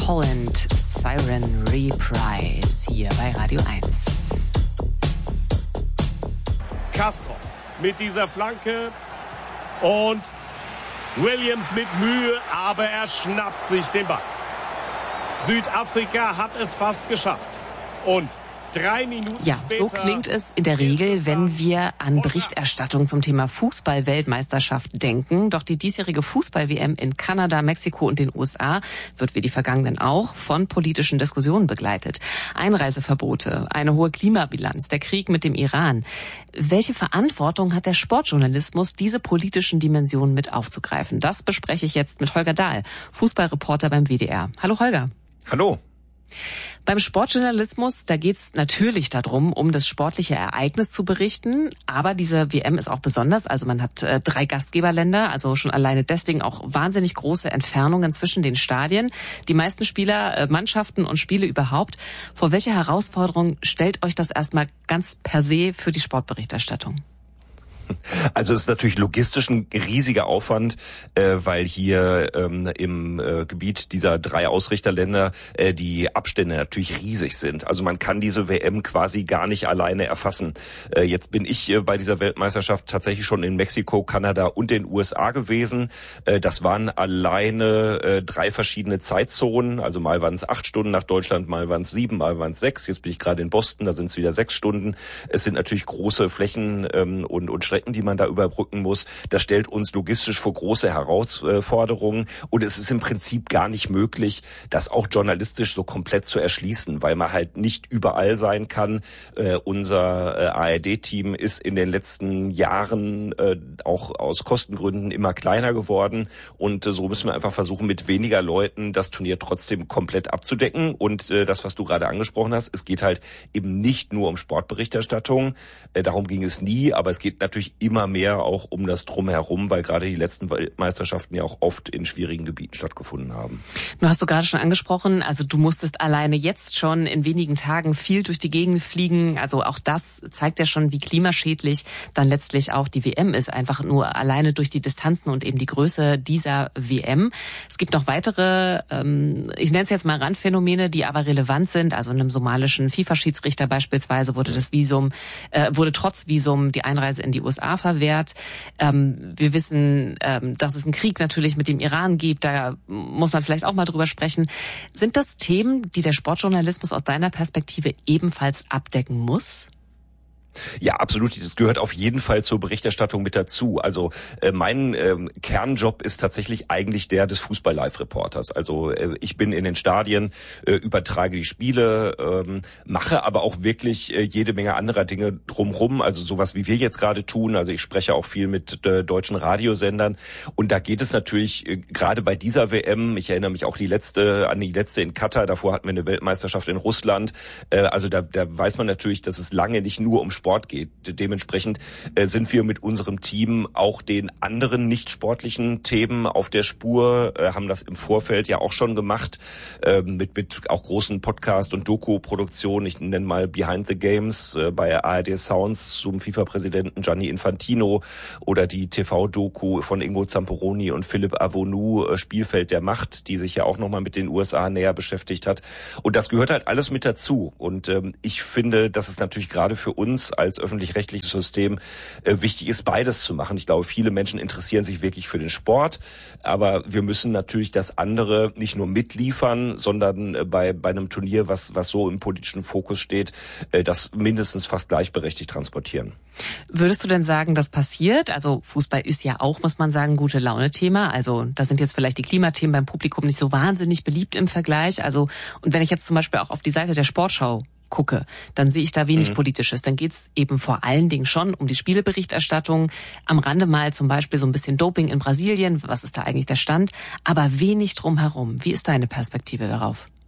Holland, Siren Reprise hier bei Radio 1. Castro mit dieser Flanke und Williams mit Mühe, aber er schnappt sich den Ball. Südafrika hat es fast geschafft. Und 3 Minuten Ja, später so klingt es in der Regel, wenn wir an Berichterstattung zum Thema Fußball-Weltmeisterschaft denken. Doch die diesjährige Fußball-WM in Kanada, Mexiko und den USA wird wie die vergangenen auch von politischen Diskussionen begleitet. Einreiseverbote, eine hohe Klimabilanz, der Krieg mit dem Iran. Welche Verantwortung hat der Sportjournalismus, diese politischen Dimensionen mit aufzugreifen? Das bespreche ich jetzt mit Holger Dahl, Fußballreporter beim WDR. Hallo Holger. Hallo. Beim Sportjournalismus, da geht es natürlich darum, um das sportliche Ereignis zu berichten. Aber diese WM ist auch besonders. Also man hat 3 Gastgeberländer, also schon alleine deswegen auch wahnsinnig große Entfernungen zwischen den Stadien. Die meisten Spieler, Mannschaften und Spiele überhaupt. Vor welche Herausforderung stellt euch das erstmal ganz per se für die Sportberichterstattung? Also es ist natürlich logistisch ein riesiger Aufwand, weil hier im Gebiet dieser 3 Ausrichterländer die Abstände natürlich riesig sind. Also man kann diese WM quasi gar nicht alleine erfassen. Jetzt bin ich bei dieser Weltmeisterschaft tatsächlich schon in Mexiko, Kanada und den USA gewesen. Das waren alleine 3 verschiedene Zeitzonen. Also mal waren es 8 Stunden nach Deutschland, mal waren es 7, mal waren es 6. Jetzt bin ich gerade in Boston, da sind es wieder 6 Stunden. Es sind natürlich große Flächen und Strecken, die man da überbrücken muss. Das stellt uns logistisch vor große Herausforderungen und es ist im Prinzip gar nicht möglich, das auch journalistisch so komplett zu erschließen, weil man halt nicht überall sein kann. Unser ARD-Team ist in den letzten Jahren auch aus Kostengründen immer kleiner geworden und so müssen wir einfach versuchen, mit weniger Leuten das Turnier trotzdem komplett abzudecken und das, was du gerade angesprochen hast, es geht halt eben nicht nur um Sportberichterstattung, darum ging es nie, aber es geht natürlich immer mehr auch um das Drumherum, weil gerade die letzten Weltmeisterschaften ja auch oft in schwierigen Gebieten stattgefunden haben. Du hast gerade schon angesprochen, also du musstest alleine jetzt schon in wenigen Tagen viel durch die Gegend fliegen. Also auch das zeigt ja schon, wie klimaschädlich dann letztlich auch die WM ist. Einfach nur alleine durch die Distanzen und eben die Größe dieser WM. Es gibt noch weitere, ich nenne es jetzt mal Randphänomene, die aber relevant sind. Also einem somalischen FIFA-Schiedsrichter beispielsweise wurde trotz Visum die Einreise in die USA verwehrt. Wir wissen, dass es einen Krieg natürlich mit dem Iran gibt. Da muss man vielleicht auch mal drüber sprechen. Sind das Themen, die der Sportjournalismus aus deiner Perspektive ebenfalls abdecken muss? Ja, absolut. Das gehört auf jeden Fall zur Berichterstattung mit dazu. Also mein Kernjob ist tatsächlich eigentlich der des Fußball-Live-Reporters. Also ich bin in den Stadien, übertrage die Spiele, mache aber auch wirklich jede Menge anderer Dinge drumherum. Also sowas, wie wir jetzt gerade tun. Also ich spreche auch viel mit deutschen Radiosendern. Und da geht es natürlich gerade bei dieser WM, ich erinnere mich auch an die letzte in Katar, davor hatten wir eine Weltmeisterschaft in Russland. Also da weiß man natürlich, dass es lange nicht nur um Sport geht. Dementsprechend sind wir mit unserem Team auch den anderen nicht sportlichen Themen auf der Spur, haben das im Vorfeld ja auch schon gemacht, mit auch großen Podcast- und Doku-Produktionen. Ich nenne mal Behind the Games bei ARD Sounds zum FIFA-Präsidenten Gianni Infantino oder die TV-Doku von Ingo Zamperoni und Philipp Avonu, Spielfeld der Macht, die sich ja auch nochmal mit den USA näher beschäftigt hat. Und das gehört halt alles mit dazu. Und ich finde, dass es natürlich gerade für uns als öffentlich-rechtliches System wichtig ist, beides zu machen. Ich glaube, viele Menschen interessieren sich wirklich für den Sport, aber wir müssen natürlich das andere nicht nur mitliefern, sondern bei einem Turnier, was so im politischen Fokus steht, das mindestens fast gleichberechtigt transportieren. Würdest du denn sagen, das passiert? Also Fußball ist ja auch, muss man sagen, gute Laune-Thema. Also da sind jetzt vielleicht die Klimathemen beim Publikum nicht so wahnsinnig beliebt im Vergleich. Also und wenn ich jetzt zum Beispiel auch auf die Seite der Sportschau gucke, dann sehe ich da wenig Politisches. Dann geht's eben vor allen Dingen schon um die Spieleberichterstattung. Am Rande mal zum Beispiel so ein bisschen Doping in Brasilien. Was ist da eigentlich der Stand? Aber wenig drumherum. Wie ist deine Perspektive darauf?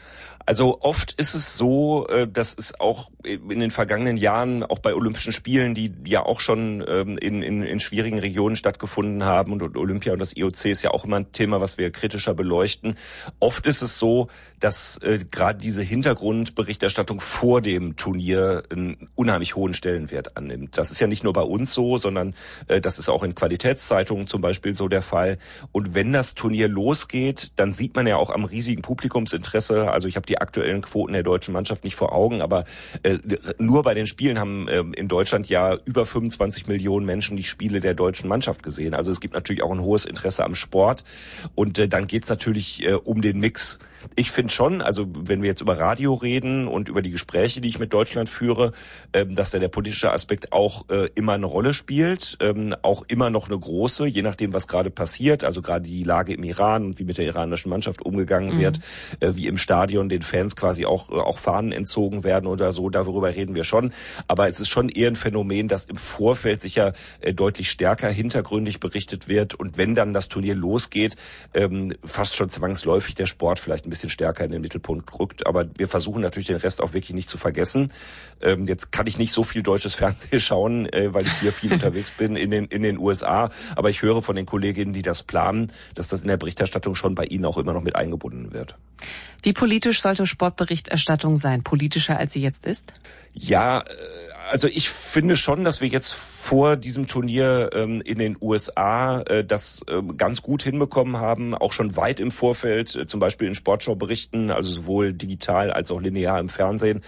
Also oft ist es so, dass es auch in den vergangenen Jahren, auch bei Olympischen Spielen, die ja auch schon in schwierigen Regionen stattgefunden haben, und Olympia und das IOC ist ja auch immer ein Thema, was wir kritischer beleuchten. Oft ist es so, dass gerade diese Hintergrundberichterstattung vor dem Turnier einen unheimlich hohen Stellenwert annimmt. Das ist ja nicht nur bei uns so, sondern das ist auch in Qualitätszeitungen zum Beispiel so der Fall. Und wenn das Turnier losgeht, dann sieht man ja auch am riesigen Publikumsinteresse, also ich habe die aktuellen Quoten der deutschen Mannschaft nicht vor Augen, aber nur bei den Spielen haben in Deutschland ja über 25 Millionen Menschen die Spiele der deutschen Mannschaft gesehen. Also es gibt natürlich auch ein hohes Interesse am Sport, und dann geht es natürlich um den Mix. Ich finde schon, also wenn wir jetzt über Radio reden und über die Gespräche, die ich mit Deutschland führe, dass da der politische Aspekt auch immer eine Rolle spielt, auch immer noch eine große, je nachdem, was gerade passiert, also gerade die Lage im Iran und wie mit der iranischen Mannschaft umgegangen wird, wie im Stadion den Fans quasi auch Fahnen entzogen werden oder so, darüber reden wir schon. Aber es ist schon eher ein Phänomen, dass im Vorfeld sicher deutlich stärker hintergründig berichtet wird, und wenn dann das Turnier losgeht, fast schon zwangsläufig der Sport vielleicht ein bisschen stärker in den Mittelpunkt rückt. Aber wir versuchen natürlich den Rest auch wirklich nicht zu vergessen. Jetzt kann ich nicht so viel deutsches Fernsehen schauen, weil ich hier viel unterwegs bin in den USA. Aber ich höre von den Kolleginnen, die das planen, dass das in der Berichterstattung schon bei ihnen auch immer noch mit eingebunden wird. Wie politisch sollte Sportberichterstattung sein? Politischer, als sie jetzt ist? Ja, also ich finde schon, dass wir jetzt vor diesem Turnier in den USA das ganz gut hinbekommen haben, auch schon weit im Vorfeld, zum Beispiel in Sportschau-Berichten, also sowohl digital als auch linear im Fernsehen,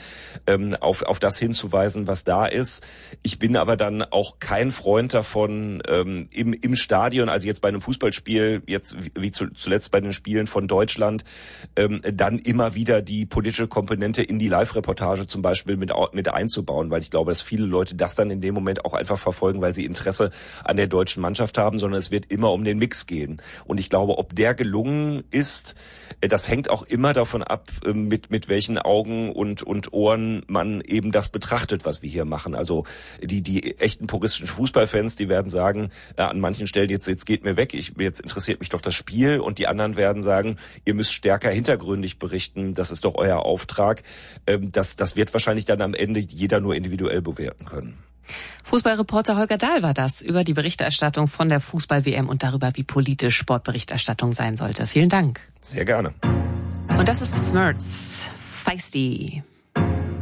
auf das hinzuweisen, was da ist. Ich bin aber dann auch kein Freund davon, im Stadion, also jetzt bei einem Fußballspiel, jetzt wie zuletzt bei den Spielen von Deutschland, dann immer wieder die politische Komponente in die Live-Reportage zum Beispiel mit einzubauen, weil ich glaube, dass viele Leute das dann in dem Moment auch einfach verfolgen, weil sie Interesse an der deutschen Mannschaft haben, sondern es wird immer um den Mix gehen. Und ich glaube, ob der gelungen ist, das hängt auch immer davon ab, mit welchen Augen und Ohren man eben das betrachtet, was wir hier machen. Also die echten puristischen Fußballfans, die werden sagen, an manchen Stellen jetzt geht mir weg, jetzt interessiert mich doch das Spiel, und die anderen werden sagen, ihr müsst stärker hintergründig berichten, das ist doch euer Auftrag. Das wird wahrscheinlich dann am Ende jeder nur individuell bewerten können. Fußballreporter Holger Dahl war das über die Berichterstattung von der Fußball-WM und darüber, wie politisch Sportberichterstattung sein sollte. Vielen Dank. Sehr gerne. Und das ist Smurz, Feisty.